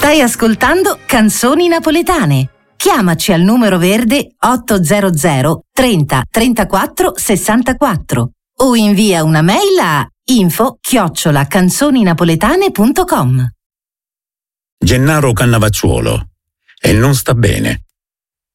Stai ascoltando Canzoni Napoletane. Chiamaci al numero verde 800 30 34 64 o invia una mail a info@canzoninapoletane.com. Gennaro Cannavacciuolo e non sta bene.